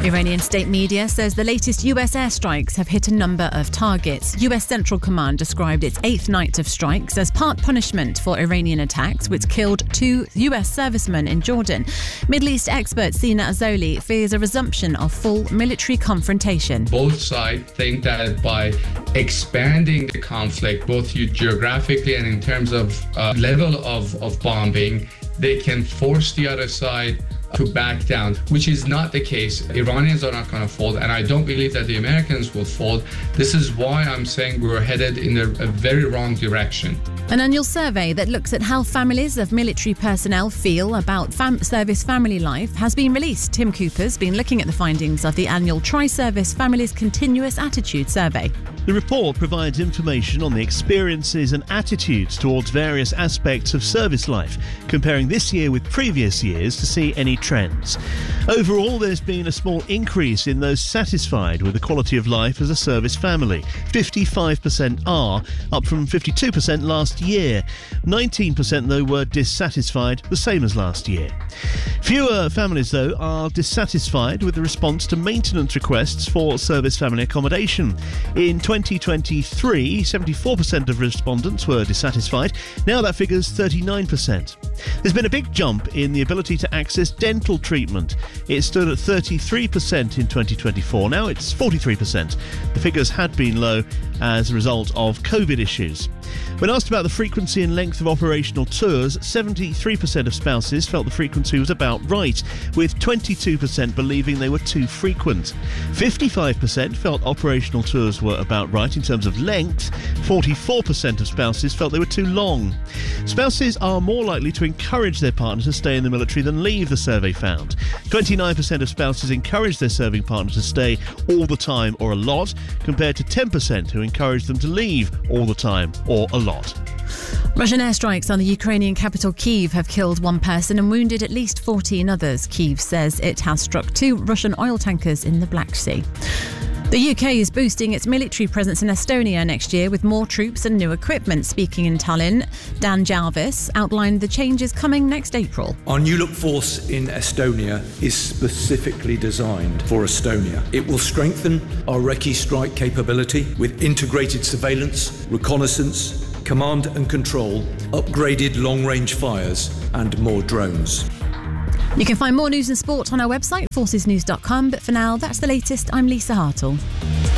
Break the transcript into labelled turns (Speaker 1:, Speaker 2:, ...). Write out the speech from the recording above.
Speaker 1: Iranian state media says the latest US airstrikes have hit a number of targets. US Central Command described its 8th night of strikes as part punishment for Iranian attacks, which killed 2 US servicemen in Jordan. Middle East expert Sina Azoli fears a resumption of full military confrontation.
Speaker 2: Both sides think that by expanding the conflict, both geographically and in terms of level of bombing, they can force the other side to back down, which is not the case. Iranians are not going to fold, and I don't believe that the Americans will fold. This is why I'm saying we're headed in a very wrong direction.
Speaker 1: An annual survey that looks at how families of military personnel feel about service family life has been released. Tim Cooper's been looking at the findings of the annual Tri-Service Families Continuous Attitude Survey.
Speaker 3: The report provides information on the experiences and attitudes towards various aspects of service life, comparing this year with previous years to see any trends. Overall, there's been a small increase in those satisfied with the quality of life as a service family. 55% are, up from 52% last year. 19% though were dissatisfied, the same as last year. Fewer families though are dissatisfied with the response to maintenance requests for service family accommodation. In 2023, 74% of respondents were dissatisfied. Now that figure's 39%. There's been a big jump in the ability to access dental treatment. It stood at 33% in 2024. Now it's 43%. The figures had been low as a result of COVID issues. When asked about the frequency and length of operational tours, 73% of spouses felt the frequency was about right, with 22% believing they were too frequent. 55% felt operational tours were about right in terms of length. 44% of spouses felt they were too long. Spouses are more likely to encourage their partner to stay in the military than leave, the survey found. 29% of spouses encourage their serving partner to stay all the time or a lot, compared to 10% who encourage them to leave all the time or a lot.
Speaker 1: Russian airstrikes on the Ukrainian capital Kyiv have killed 1 person and wounded at least 14 others. Kyiv says it has struck 2 Russian oil tankers in the Black Sea. The UK is boosting its military presence in Estonia next year with more troops and new equipment. Speaking in Tallinn, Dan Jarvis outlined the changes coming next April.
Speaker 4: Our new look force in Estonia is specifically designed for Estonia. It will strengthen our Recce strike capability with integrated surveillance, reconnaissance, command and control, upgraded long-range fires and more drones.
Speaker 1: You can find more news and sport on our website, forcesnews.com. But for now, that's the latest. I'm Lisa Hartle.